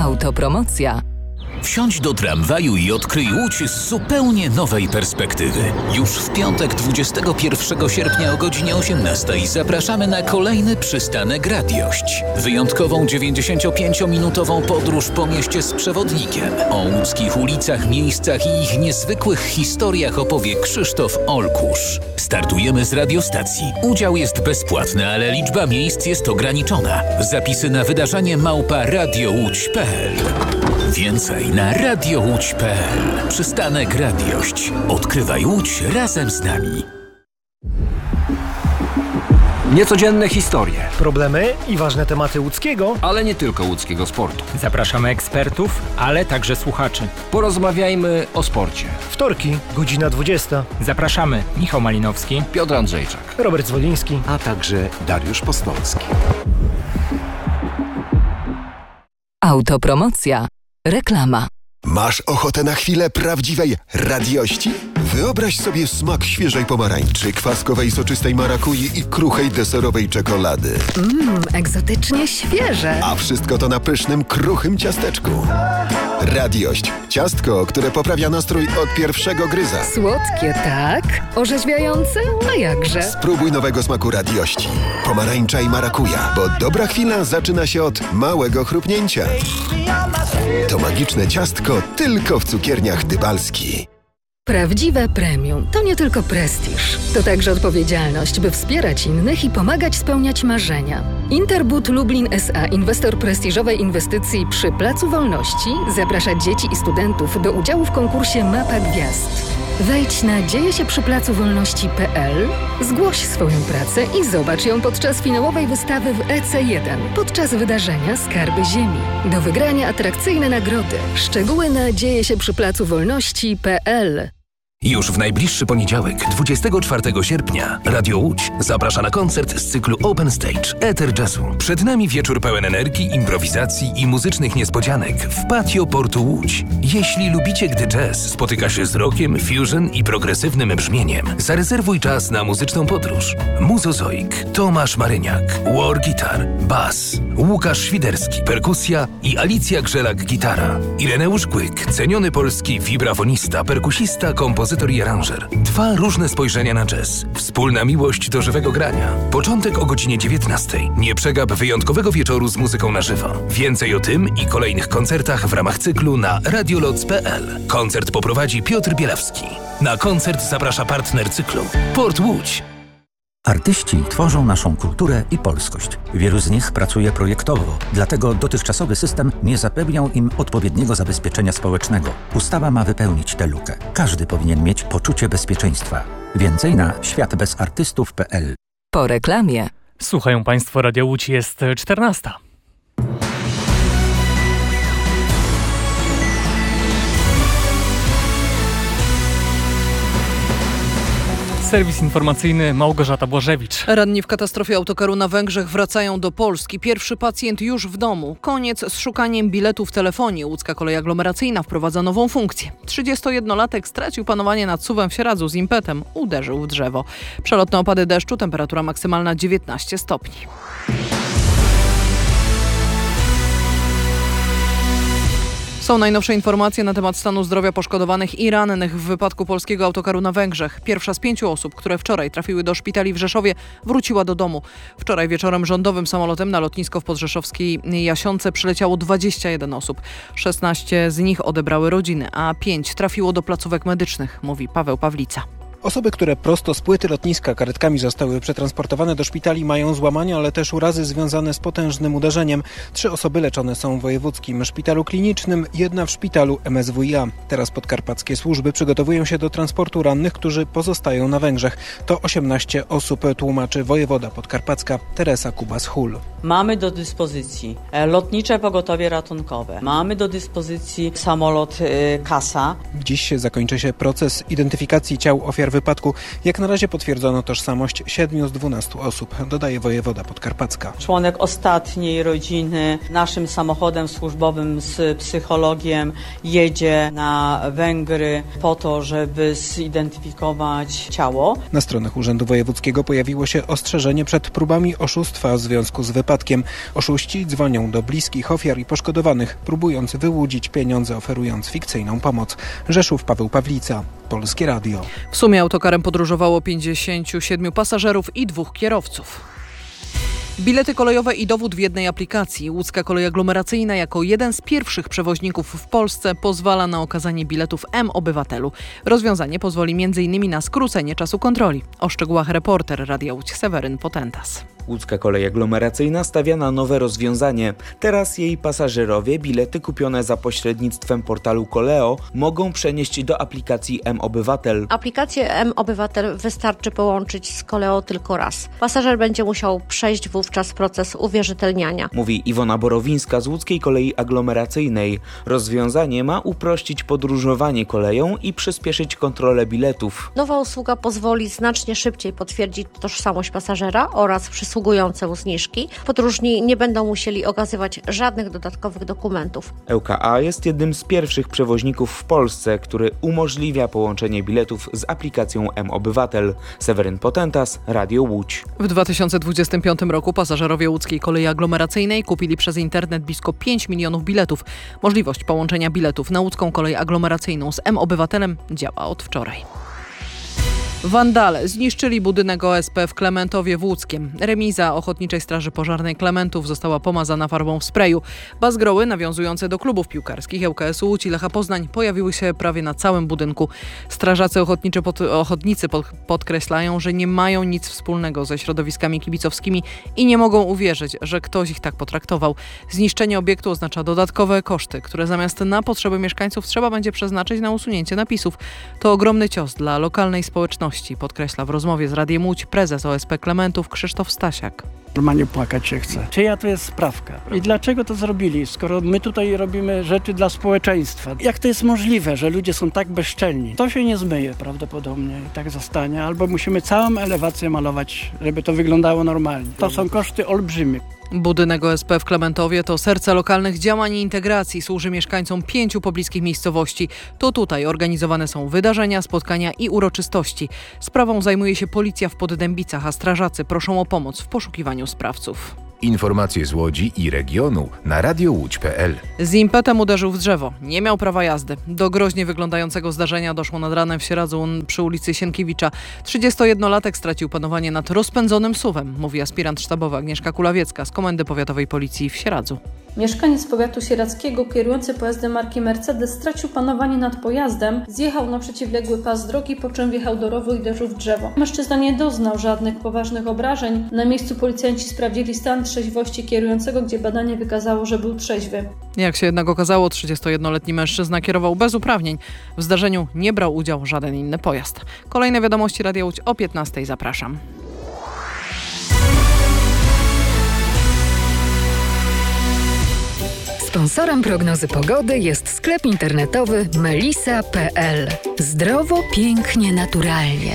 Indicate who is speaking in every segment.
Speaker 1: Autopromocja.
Speaker 2: Wsiądź do tramwaju i odkryj Łódź z zupełnie nowej perspektywy. Już w piątek 21 sierpnia o godzinie 18 zapraszamy na kolejny przystanek Radiość. Wyjątkową 95-minutową podróż po mieście z przewodnikiem. O łódzkich ulicach, miejscach i ich niezwykłych historiach opowie Krzysztof Olkusz. Startujemy z radiostacji. Udział jest bezpłatny, ale liczba miejsc jest ograniczona. Zapisy na wydarzenie @radiołódź.pl. Więcej na radiołódź.pl. Przystanek Radiość. Odkrywaj Łódź razem z nami.
Speaker 3: Niecodzienne historie,
Speaker 4: problemy i ważne tematy łódzkiego,
Speaker 3: ale nie tylko łódzkiego sportu.
Speaker 5: Zapraszamy ekspertów, ale także słuchaczy.
Speaker 3: Porozmawiajmy o sporcie.
Speaker 4: Wtorki, godzina 20.
Speaker 5: Zapraszamy Michał Malinowski,
Speaker 3: Piotr Andrzejczak,
Speaker 4: Robert Zwoliński,
Speaker 6: a także Dariusz Postolski.
Speaker 1: Autopromocja. Reklama.
Speaker 6: Masz ochotę na chwilę prawdziwej radiości? Wyobraź sobie smak świeżej pomarańczy, kwaskowej soczystej marakui i kruchej deserowej czekolady.
Speaker 7: Egzotycznie świeże.
Speaker 6: A wszystko to na pysznym, kruchym ciasteczku. Radiość. Ciastko, które poprawia nastrój od pierwszego gryza.
Speaker 7: Słodkie, tak? Orzeźwiające? A jakże?
Speaker 6: Spróbuj nowego smaku radiości. Pomarańcza i marakuja, bo dobra chwila zaczyna się od małego chrupnięcia. To magiczne ciastko tylko w cukierniach Dybalski.
Speaker 7: Prawdziwe premium to nie tylko prestiż, to także odpowiedzialność, by wspierać innych i pomagać spełniać marzenia. Interbud Lublin S.A., inwestor prestiżowej inwestycji przy Placu Wolności, zaprasza dzieci i studentów do udziału w konkursie Mapa Gwiazd. Wejdź na dziejesieprzyplacowolności.pl, zgłoś swoją pracę i zobacz ją podczas finałowej wystawy w EC1, podczas wydarzenia Skarby Ziemi. Do wygrania atrakcyjne nagrody. Szczegóły na dziejesieprzyplacowolności.pl.
Speaker 8: Już w najbliższy poniedziałek, 24 sierpnia, Radio Łódź zaprasza na koncert z cyklu Open Stage Eter Jazzu. Przed nami wieczór pełen energii, improwizacji i muzycznych niespodzianek w patio Portu Łódź. Jeśli lubicie, gdy jazz spotyka się z rockiem, fusion i progresywnym brzmieniem, zarezerwuj czas na muzyczną podróż. Muzozoik, Tomasz Maryniak, war guitar, bas, Łukasz Świderski, perkusja i Alicja Grzelak, gitara. Ireneusz Kłyk, ceniony polski wibrafonista, perkusista, kompozytor i aranżer. 2 różne spojrzenia na jazz. Wspólna miłość do żywego grania. Początek o godzinie 19. Nie przegap wyjątkowego wieczoru z muzyką na żywo. Więcej o tym i kolejnych koncertach w ramach cyklu na radioloc.pl. Koncert poprowadzi Piotr Bielawski. Na koncert zaprasza partner cyklu Port Łódź.
Speaker 9: Artyści tworzą naszą kulturę i polskość. Wielu z nich pracuje projektowo, dlatego dotychczasowy system nie zapewniał im odpowiedniego zabezpieczenia społecznego. Ustawa ma wypełnić tę lukę. Każdy powinien mieć poczucie bezpieczeństwa. Więcej na światbezartystów.pl.
Speaker 1: Po reklamie.
Speaker 10: Słuchają Państwo Radia Łódź, jest 14. Serwis informacyjny, Małgorzata Błażewicz.
Speaker 11: Ranni w katastrofie autokaru na Węgrzech wracają do Polski. Pierwszy pacjent już w domu. Koniec z szukaniem biletu w telefonie. Łódzka kolej aglomeracyjna wprowadza nową funkcję. 31-latek stracił panowanie nad SUV-em w Sieradzu z impetem. Uderzył w drzewo. Przelotne opady deszczu, temperatura maksymalna 19 stopni. Są najnowsze informacje na temat stanu zdrowia poszkodowanych i rannych w wypadku polskiego autokaru na Węgrzech. Pierwsza z 5 osób, które wczoraj trafiły do szpitali w Rzeszowie, wróciła do domu. Wczoraj wieczorem rządowym samolotem na lotnisko w podrzeszowskiej Jasionce przyleciało 21 osób. 16 z nich odebrały rodziny, a 5 trafiło do placówek medycznych, mówi Paweł Pawlica.
Speaker 12: Osoby, które prosto z płyty lotniska karetkami zostały przetransportowane do szpitali, mają złamania, ale też urazy związane z potężnym uderzeniem. 3 osoby leczone są w wojewódzkim szpitalu klinicznym, 1 w szpitalu MSWiA. Teraz podkarpackie służby przygotowują się do transportu rannych, którzy pozostają na Węgrzech. To 18 osób, tłumaczy wojewoda podkarpacka Teresa Kubas-Hul.
Speaker 13: Mamy do dyspozycji lotnicze pogotowie ratunkowe. Mamy do dyspozycji samolot Kasa.
Speaker 12: Dziś zakończy się proces identyfikacji ciał ofiar ofiar wypadku. Jak na razie potwierdzono tożsamość 7 z 12 osób, dodaje wojewoda podkarpacka.
Speaker 13: Członek ostatniej rodziny naszym samochodem służbowym z psychologiem jedzie na Węgry po to, żeby zidentyfikować ciało.
Speaker 12: Na stronach Urzędu Wojewódzkiego pojawiło się ostrzeżenie przed próbami oszustwa w związku z wypadkiem. Oszuści dzwonią do bliskich ofiar i poszkodowanych, próbując wyłudzić pieniądze, oferując fikcyjną pomoc. Rzeszów, Paweł Pawlica, Polskie Radio.
Speaker 11: W sumie autokarem podróżowało 57 pasażerów i 2 kierowców. Bilety kolejowe i dowód w jednej aplikacji. Łódzka Kolej Aglomeracyjna jako jeden z pierwszych przewoźników w Polsce pozwala na okazanie biletów M-Obywatelu. Rozwiązanie pozwoli m.in. na skrócenie czasu kontroli. O szczegółach reporter Radia Łódź Seweryn Potentas.
Speaker 14: Łódzka Kolej Aglomeracyjna stawia na nowe rozwiązanie. Teraz jej pasażerowie bilety kupione za pośrednictwem portalu Koleo mogą przenieść do aplikacji M-Obywatel.
Speaker 15: Aplikację M-Obywatel wystarczy połączyć z Koleo tylko raz. Pasażer będzie musiał przejść wówczas proces uwierzytelniania.
Speaker 14: Mówi Iwona Borowińska z Łódzkiej Kolei Aglomeracyjnej. Rozwiązanie ma uprościć podróżowanie koleją i przyspieszyć kontrolę biletów.
Speaker 15: Nowa usługa pozwoli znacznie szybciej potwierdzić tożsamość pasażera oraz przysługujące mu zniżki. Podróżni nie będą musieli okazywać żadnych dodatkowych dokumentów.
Speaker 14: ŁKA jest jednym z pierwszych przewoźników w Polsce, który umożliwia połączenie biletów z aplikacją M-Obywatel. Seweryn Potentas, Radio Łódź.
Speaker 11: W 2025 roku pasażerowie Łódzkiej Kolei Aglomeracyjnej kupili przez internet blisko 5 milionów biletów. Możliwość połączenia biletów na Łódzką Kolej Aglomeracyjną z M-Obywatelem działa od wczoraj. Wandale zniszczyli budynek OSP w Klementowie w Łódzkiem. Remiza Ochotniczej Straży Pożarnej Klementów została pomazana farbą w sprayu. Bazgroły nawiązujące do klubów piłkarskich ŁKS-u Łódź i Lecha Poznań pojawiły się prawie na całym budynku. Strażacy ochotnicy podkreślają, że nie mają nic wspólnego ze środowiskami kibicowskimi i nie mogą uwierzyć, że ktoś ich tak potraktował. Zniszczenie obiektu oznacza dodatkowe koszty, które zamiast na potrzeby mieszkańców trzeba będzie przeznaczyć na usunięcie napisów. To ogromny cios dla lokalnej społeczności, podkreśla w rozmowie z Radiem Łódź prezes OSP Klementów Krzysztof Stasiak.
Speaker 16: Normalnie płakać się chce. Czyja to jest sprawka? I dlaczego to zrobili, skoro my tutaj robimy rzeczy dla społeczeństwa? Jak to jest możliwe, że ludzie są tak bezczelni? To się nie zmyje prawdopodobnie i tak zostanie. Albo musimy całą elewację malować, żeby to wyglądało normalnie. To są koszty olbrzymie.
Speaker 11: Budynek OSP w Klementowie to serce lokalnych działań i integracji. Służy mieszkańcom 5 pobliskich miejscowości. To tutaj organizowane są wydarzenia, spotkania i uroczystości. Sprawą zajmuje się policja w Poddębicach, a strażacy proszą o pomoc w poszukiwaniu sprawców.
Speaker 17: Informacje z Łodzi i regionu na radiołódź.pl.
Speaker 11: Z impetem uderzył w drzewo. Nie miał prawa jazdy. Do groźnie wyglądającego zdarzenia doszło nad ranem w Sieradzu przy ulicy Sienkiewicza. 31-latek stracił panowanie nad rozpędzonym SUV-em, mówi aspirant sztabowy Agnieszka Kulawiecka z Komendy Powiatowej Policji w Sieradzu.
Speaker 18: Mieszkaniec powiatu sieradzkiego kierujący pojazdem marki Mercedes stracił panowanie nad pojazdem, zjechał na przeciwległy pas drogi, po czym wjechał do rowu i uderzył w drzewo. Mężczyzna nie doznał żadnych poważnych obrażeń. Na miejscu policjanci sprawdzili stan trzeźwości kierującego, gdzie badanie wykazało, że był trzeźwy.
Speaker 11: Jak się jednak okazało, 31-letni mężczyzna kierował bez uprawnień. W zdarzeniu nie brał udziału żaden inny pojazd. Kolejne wiadomości Radia Łódź o 15:00. Zapraszam.
Speaker 7: Sponsorem prognozy pogody jest sklep internetowy melisa.pl. Zdrowo, pięknie, naturalnie.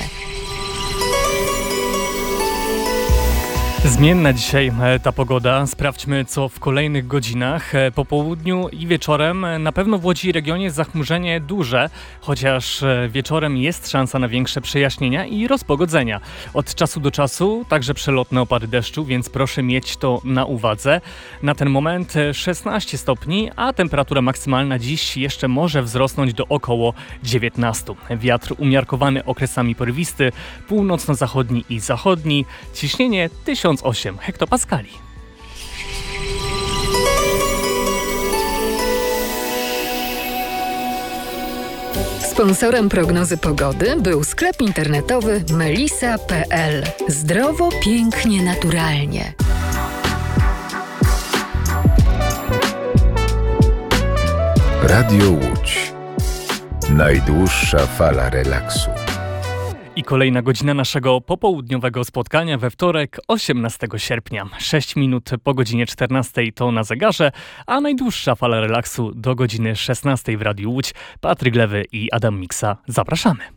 Speaker 10: Zmienna dzisiaj ta pogoda. Sprawdźmy, co w kolejnych godzinach. Po południu i wieczorem na pewno w Łodzi i regionie zachmurzenie duże, chociaż wieczorem jest szansa na większe przejaśnienia i rozpogodzenia. Od czasu do czasu także przelotne opady deszczu, więc proszę mieć to na uwadze. Na ten moment 16 stopni, a temperatura maksymalna dziś jeszcze może wzrosnąć do około 19. Wiatr umiarkowany okresami porywisty, północno-zachodni i zachodni. Ciśnienie 1008 hektopaskali.
Speaker 7: Sponsorem prognozy pogody był sklep internetowy melisa.pl. Zdrowo, pięknie, naturalnie.
Speaker 17: Radio Łódź. Najdłuższa fala relaksu.
Speaker 10: I kolejna godzina naszego popołudniowego spotkania we wtorek, 18 sierpnia. 6 minut po godzinie 14 to na zegarze, a najdłuższa fala relaksu do godziny 16 w Radiu Łódź. Patryk Lewy i Adam Miksa. Zapraszamy.